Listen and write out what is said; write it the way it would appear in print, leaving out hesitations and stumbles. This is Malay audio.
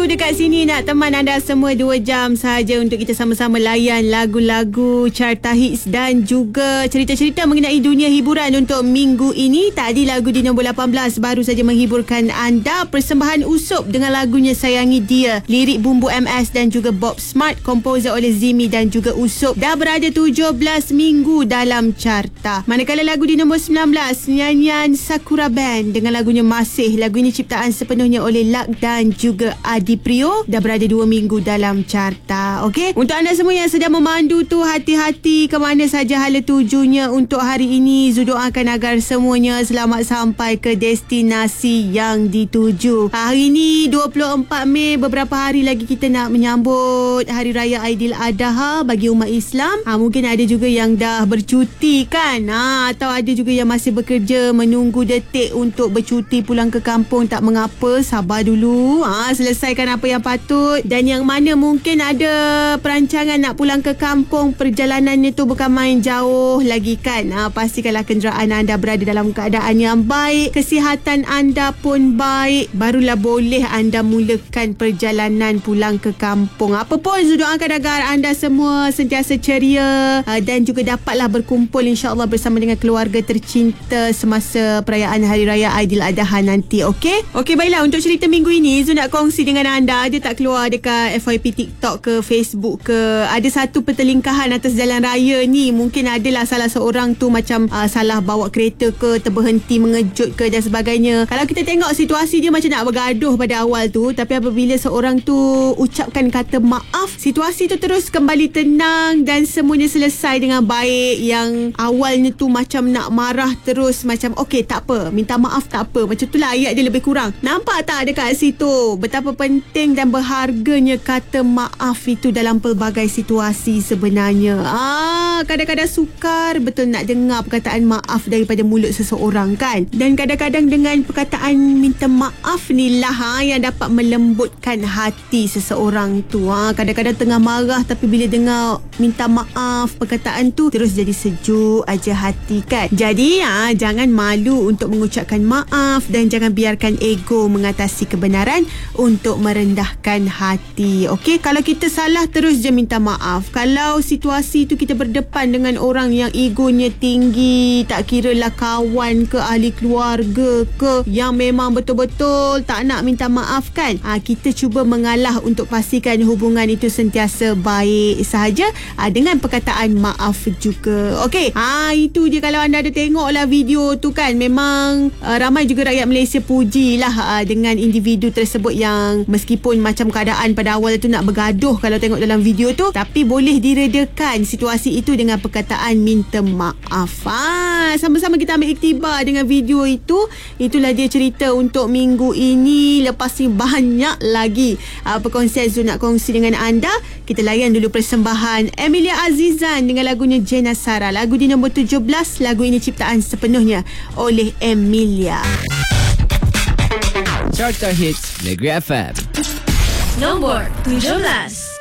dekat sini nak teman anda semua 2 jam sahaja untuk kita sama-sama layan lagu-lagu carta hits dan juga cerita-cerita mengenai dunia hiburan untuk minggu ini. Tadi lagu di nombor 18 baru saja menghiburkan anda. Persembahan Usopp dengan lagunya Sayangi Dia, lirik Bumbu MS dan juga Bob Smart, komposer oleh Zimi dan juga Usopp, dah berada 17 minggu dalam carta. Manakala lagu di nombor 19, nyanyian Sakura Band dengan lagunya Masih. Lagu ini ciptaan sepenuhnya oleh Lak dan juga Adi Prio, dah berada 2 minggu dalam carta. Okey, untuk anda semua yang sedang memandu tu, hati-hati ke mana saja hala tujunya untuk hari ini. Zu doakan agar semuanya selamat sampai ke destinasi yang dituju. Hari ini 24 Mei, beberapa hari lagi kita nak menyambut Hari Raya Aidiladha bagi umat Islam. Mungkin ada juga yang dah bercuti kan, atau ada juga yang masih bekerja menunggu detik untuk bercuti pulang ke kampung. Tak mengapa, sabar dulu, selesaikan apa yang patut. Dan yang mana mungkin ada perancangan nak pulang ke kampung, perjalanannya tu bukan main jauh lagi kan, pastikanlah kenderaan anda berada dalam keadaan yang baik, kesihatan anda pun baik, barulah boleh anda mulakan perjalanan pulang ke kampung. Apapun, Zu doakan agar anda semua sentiasa ceria dan juga dapatlah berkumpul insya-Allah bersama dengan keluarga tercinta semasa perayaan Hari Raya Aidiladha nanti. Okey, baiklah, untuk cerita minggu ini Zu nak kongsi dengan anda. Dia tak keluar dekat FYP TikTok ke Facebook ke, ada satu pertelingkahan atas jalan raya ni. Mungkin adalah salah seorang tu macam salah bawa kereta ke, terberhenti mengejut ke dan sebagainya. Kalau kita tengok situasi dia macam nak bergaduh pada awal tu, tapi apabila seorang tu ucapkan kata maaf, situasi tu terus kembali tenang dan semuanya selesai dengan baik. Yang awalnya tu macam nak marah terus macam okey tak apa, minta maaf tak apa, macam itulah ayat dia lebih kurang. Nampak tak dekat situ betapa penting dan berharganya kata maaf itu dalam pelbagai situasi sebenarnya. Kadang-kadang sukar betul nak dengar perkataan maaf daripada mulut seseorang kan. Dan kadang-kadang dengan perkataan minta maaf ni lah yang dapat melembutkan hati seseorang tu. Kadang-kadang tengah marah tapi bila dengar minta maaf, perkataan tu terus jadi sejuk aja hati kan. Jadi jangan malu untuk mengucapkan maaf dan jangan biarkan ego mengatasi kebenaran untuk merendahkan hati. Okey, kalau kita salah terus je minta maaf. Kalau situasi tu kita berdepan dengan orang yang egonya tinggi, tak kira lah kawan ke, ahli keluarga ke, yang memang betul-betul tak nak minta maaf kan, kita cuba mengalah untuk pastikan hubungan itu sentiasa baik sahaja dengan perkataan maaf juga. Okey, itu je. Kalau anda ada tengok lah video tu kan, memang ramai juga rakyat Malaysia pujilah dengan individu tersebut yang meskipun macam keadaan pada awal tu nak bergaduh kalau tengok dalam video tu, tapi boleh diredakan situasi itu dengan perkataan minta maaf. Sama-sama kita ambil iktibar dengan video itu. Itulah dia cerita untuk minggu ini. Lepas ni banyak lagi perkongsian Zu nak kongsi dengan anda. Kita layan dulu persembahan Emilia Azizan dengan lagunya Jena Sara. Lagu di nombor 17. Lagu ini ciptaan sepenuhnya oleh Emilia. Carta Hits Negeri FM Nombor 17.